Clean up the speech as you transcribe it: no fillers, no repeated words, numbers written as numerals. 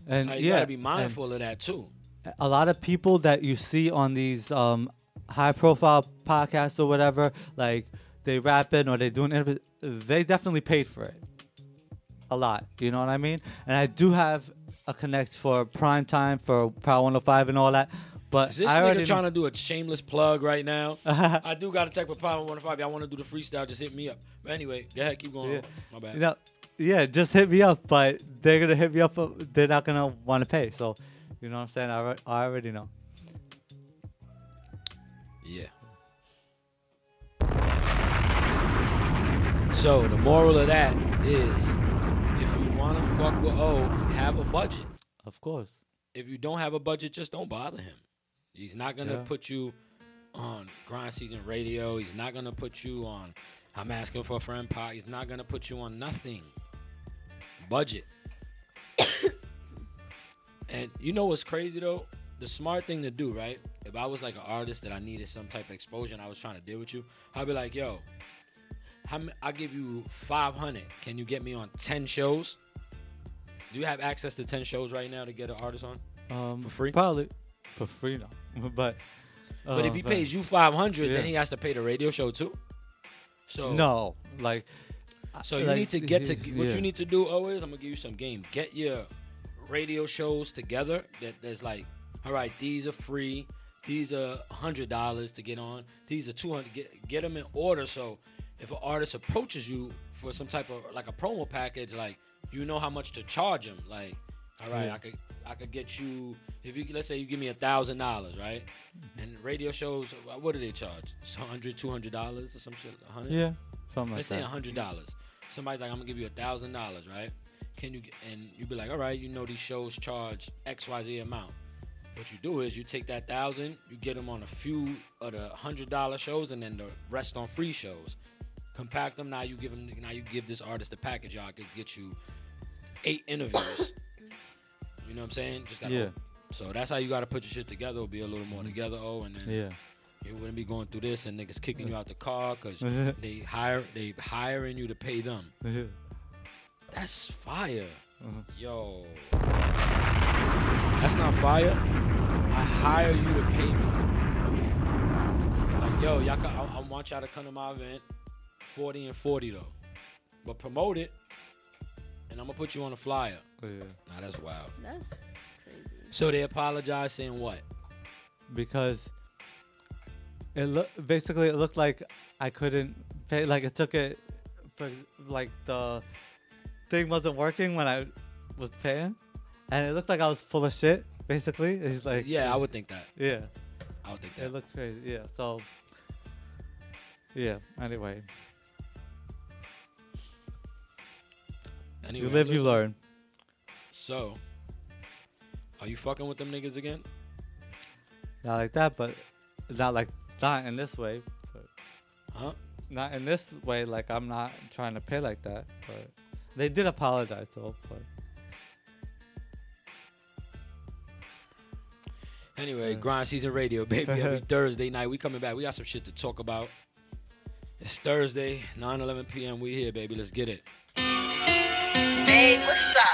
And you gotta be mindful of that too. A lot of people that you see on these high-profile podcasts or whatever, like they rapping or they doing interviews, they definitely paid for it. A lot, you know what I mean? And I do have a connect for prime time for Power 105 and all that. But Is this nigga trying to do a shameless plug right now? I do got to check for Power 105. Y'all want to do the freestyle? Just hit me up. But anyway, go ahead, keep going. Yeah. My bad. You know, yeah, just hit me up. But they're gonna hit me up. They're not gonna want to pay. So, you know what I'm saying? I already know. Yeah. So the moral of that is, if you want to fuck with O, have a budget. Of course. If you don't have a budget, just don't bother him. He's not going to put you on Grind Season Radio. He's not going to put you on I'm Asking for a Friend Pod. He's not going to put you on nothing. Budget. And you know what's crazy, though? The smart thing to do, right? If I was like an artist that I needed some type of exposure and I was trying to deal with you, I'd be like, yo, I'll give you $500. Can you get me on 10 shows? Do you have access to 10 shows right now to get an artist on? For free? Probably. For free, no. But if he pays you $500, then he has to pay the radio show too? So no. Like... So you need to get to... What you need to do, always, I'm going to give you some game. Get your radio shows together. There's like, all right, these are free. These are $100 to get on. These are $200. Get them in order, so if an artist approaches you for some type of like a promo package, like you know how much to charge him. Like, all right, I could get you, if you, let's say you give me $1,000, right? And radio shows, what do they charge? $100, $200 or some shit? 100? Yeah, something like that. Let's say $100. Somebody's like, I'm gonna give you $1,000, right? Can you? And you be like, all right, you know these shows charge XYZ amount. What you do is you take that $1,000, you get them on a few of the $100 shows, and then the rest on free shows. Compact them. Now you give this artist a package. Y'all could get you 8 interviews. You know what I'm saying? Just gotta hope. So that's how you gotta put your shit together. It'll be a little more together. And then you wouldn't be going through this and niggas kicking you out the car because they hiring you to pay them. That's fire. Yo, that's not fire. I hire you to pay me. Like, yo, I want y'all to come to my event. 40 and 40 though, but promote it, and I'm gonna put you on a flyer. Nah, that's wild. That's crazy. So they apologize, saying what? Because it looked like I couldn't pay. Like it took it, for, like the thing wasn't working when I was paying, and it looked like I was full of shit. Basically, it's like I would think that. Yeah, I would think that. It looked crazy. Yeah, so anyway. Anyway, you live, you learn. So, are you fucking with them niggas again? Not like that, but not in this way. But not in this way. Like I'm not trying to pay like that. But they did apologize though. But anyway, Grind Season Radio, baby. Every Thursday night, we coming back. We got some shit to talk about. It's Thursday, 9:11 p.m. We here, baby. Let's get it. Hey, what's up?